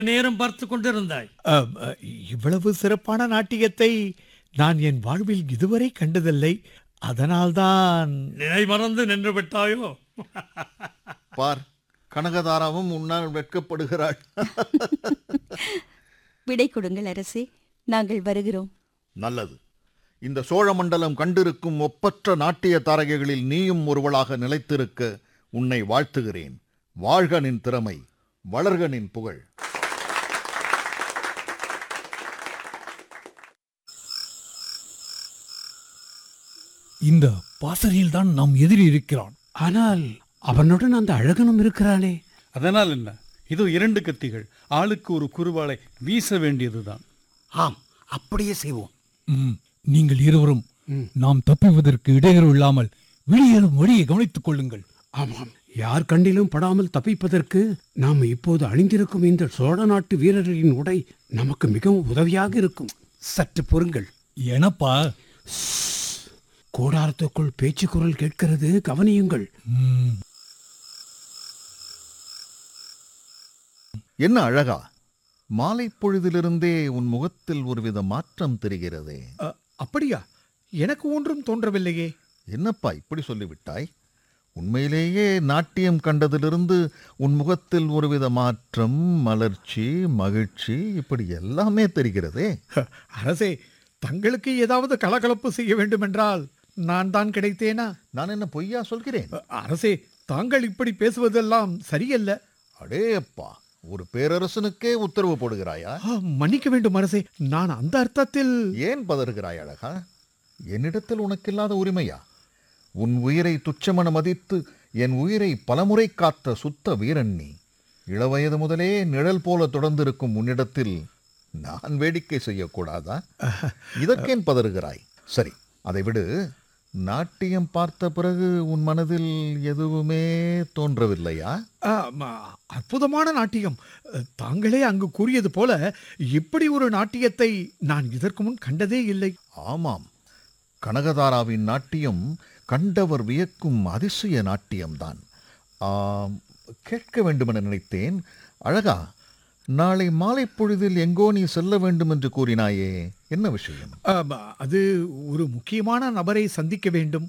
நேரம் பார்த்து கொண்டிருந்தாய்? இவ்வளவு சிறப்பான நாட்டியத்தை நான் என் வாழ்வில் இதுவரை கண்டதில்லை. அதனால்தான் நினை மறந்து நின்று விட்டாயோ? பார், கனகதாராவும் உன்னால் வெட்கப்படுகிறாள். விடை கொடுங்கள் அரசே, நாங்கள் வருகிறோம். நல்லது. இந்த சோழ மண்டலம் கண்டிருக்கும் ஒப்பற்ற நாட்டிய தாரகைகளில் நீயும் ஒருவளாக நிலைத்திருக்க உன்னை வாழ்த்துகிறேன். வாழ்க நின் திறமை, வளர்க நின் புகழ். இந்த பாசறையில் தான் நம் எதிரி இருக்கிறான். ஆனால் அவனுடன் அந்த அழகனும் இருக்கிறானே. அதனால் என்ன? இதோ 2 கத்திகள், ஆளுக்கு ஒரு குறுவாளை வீச வேண்டியதுதான். ஆம், அப்படியே செய்வோம். நீங்கள் இருவரும் நாம் தப்புவதற்கு இடையூறு இல்லாமல் வெளியேறும் வழியை கவனித்துக் கொள்ளுங்கள். ஆமாம், யார் கண்டிலும் படாமல் தப்பிப்பதற்கு நாம் இப்போது அணிந்திருக்கும் இந்த சோழ நாட்டு வீரர்களின் உடை நமக்கு மிகவும் உதவியாக இருக்கும். சற்று பொறுங்கள். எனப்பா? கூடாரத்துக்குள் பேச்சு குரல் கேட்கிறது, கவனியுங்கள். என்ன அழகா, மாலை பொழுதிலிருந்தே உன் முகத்தில் ஒருவித மாற்றம் தெரிகிறதே. அப்படியா? எனக்கு ஒன்றும் தோன்றவில்லையே. என்னப்பா இப்படி சொல்லிவிட்டாய்? உண்மையிலேயே நாட்டியம் கண்டதிலிருந்து உன் முகத்தில் ஒருவித மாற்றம், மலர்ச்சி, மகிழ்ச்சி, இப்படி எல்லாமே தெரிகிறதே. அரசே, தங்களுக்கு ஏதாவது கலகலப்பு செய்ய வேண்டுமென்றால் நான் தான் கிடைத்தேனா? நான் என்ன பொய்யா சொல்கிறேன்? அரசே, தாங்கள் இப்படி பேசுவதெல்லாம் சரியல்ல. அடே அப்பா, ஒரு பேரரசனுக்கே உத்தரவு போடுகிறாயா? மன்னிக்க வேண்டும் அரசே, நான் அந்த அர்த்தத்தில். ஏன் பதறுகிறாய் அழகா? என்னிடத்தில் உனக்கில்லாத உரிமையா? உன் உயிரை துச்சமென மதித்து என் உயிரை பலமுறை காத்த சுத்த வீரன் நீ. இளவயது முதலே நிழல் போல தொடர்ந்திருக்கும் உன்னிடத்தில் நான் வேடிக்கை செய்யக்கூடாதா? இதற்கேன் பதறுகிறாய்? சரி, அதை விடு. நாட்டியம் பார்த்த பிறகு உன் மனதில் எதுவுமே தோன்றவில்லையா? அற்புதமான நாட்டியம். தாங்களே அங்கு கூறியது போல இப்படி ஒரு நாட்டியத்தை நான் இதற்கு முன் கண்டதே இல்லை. ஆமாம், கனகதாராவின் நாட்டியம் கண்டவர் வியக்கும் அதிசய நாட்டியம்தான். கேட்க வேண்டுமென நினைத்தேன். அழகா, நாளை மாலை பொழுதில் எங்கோ நீ செல்ல வேண்டும் என்று கூறினாயே, என்ன விஷயம்? அது ஒரு முக்கியமான நபரை சந்திக்க வேண்டும்.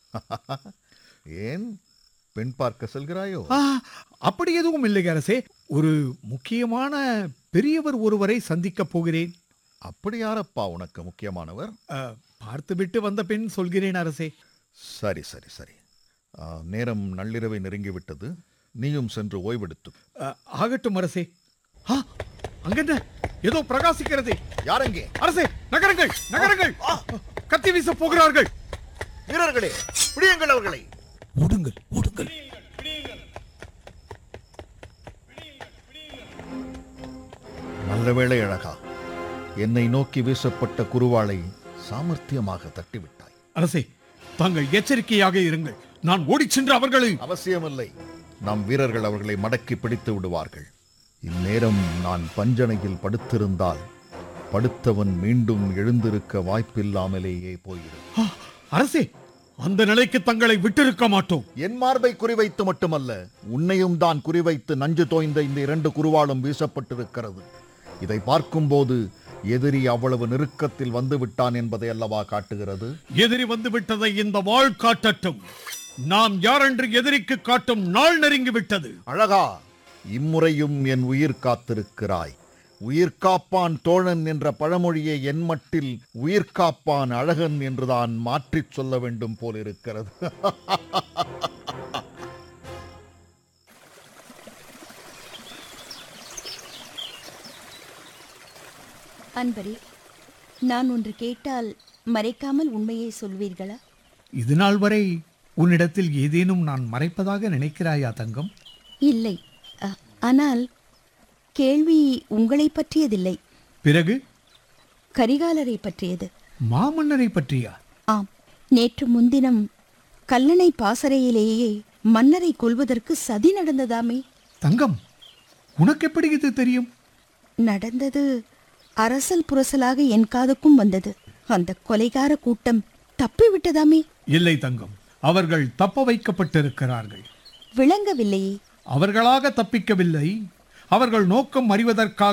ஏன், பெண் பார்க்க செல்கிறாயோ? அப்படி எதுவும் இல்லை அரசே. ஒரு முக்கியமான பெரியவர் ஒருவரை சந்திக்கப் போகிறேன். அப்படி யாரப்பா உனக்கு முக்கியமானவர்? பார்த்துவிட்டு வந்த பின் சொல்கிறேன் அரசே. சரி சரி சரி. நேரம் நள்ளிரவை நெருங்கிவிட்டது. நீயும் சென்று ஓய்வெடுத்து. ஆகட்டும் அரசே. அங்கென்ன ஏதோ பிரகாசிக்கிறது. யாரெங்கே? அரசே, நகருங்கள் நகருங்கள். கத்தி வீச போகிறார்கள். வீரர்களே, பிடியுங்கள் அவர்களை. ஓடுங்கள் ஓடுங்கள். நல்ல வேளை அழகா, என்னை நோக்கி வீசப்பட்ட குருவாளை சாமர்த்தியமாக தட்டிவிட்டாய். அரசே, தாங்கள் எச்சரிக்கையாக இருங்கள். நான் ஓடிச் சென்று அவர்களை. அவசியமில்லை. நம் வீரர்கள் அவர்களை மடக்கி பிடித்து விடுவார்கள். இந்நேரம் நான் பஞ்சனையில் படுத்திருந்தால் படுத்தவன் மீண்டும் எழுந்திருக்க வாய்ப்பில்லாமலேயே போயிடும். அரசே, அந்த நிலைக்கு தங்களை விட்டிருக்க மாட்டோம். என் மார்பை குறிவைத்து மட்டுமல்ல, உன்னையும் தான் குறிவைத்து நஞ்சு தோய்ந்த இந்த 2 குருவாலும் வீசப்பட்டிருக்கிறது. இதை பார்க்கும்போது எதிரி அவ்வளவு நெருக்கத்தில் வந்து விட்டான் என்பதை அல்லவா காட்டுகிறது. எதிரி வந்து விட்டதை இந்த வாழ் காட்டட்டும். நாம் யாரென்று எதிரிக்கு காட்டும் நாள் நெருங்கிவிட்டது. அழகா, இம்முறையும் என் உயிர் காத்திருக்கிறாய். உயிர் காப்பான் தோழன் என்ற பழமொழியை என் மட்டில் உயிர் காப்பான் அழகன் என்றுதான் மாற்றிச் சொல்ல வேண்டும் போலிருக்கிறது. அன்பரே, நான் ஒன்று கேட்டால் மறைக்காமல் உண்மையை சொல்வீர்களா? இது நாள் வரை உன்னிடத்தில் ஏதேனும் நான் மறைப்பதாக நினைக்கிறாயா தங்கம்? இல்லை, ஆனால் கேள்வி உங்களை பற்றியதில்லை. பிறகு? கரிகாலரை பற்றியது. மாமன்னரை பற்றியா? ஆம், நேற்று முன்தினம் கல்லணை பாசறையிலேயே மன்னரை கொல்வதற்கு சதி நடந்ததாமே. தங்கம், உனக்கு எப்படி இது தெரியும்? நடந்தது அரசல் புரசலாக என் காதுக்கும் வந்தது. அந்த கொலைகார கூட்டம் தப்பிவிட்டதாமே. இல்லை தங்கம், அவர்கள் தப்ப வைக்கப்பட்டிருக்கிறார்கள். விளங்கவில்லையே. அவர்களாக தப்பிக்கவில்லை, அவர்கள் நோக்கம் அறிவதற்காக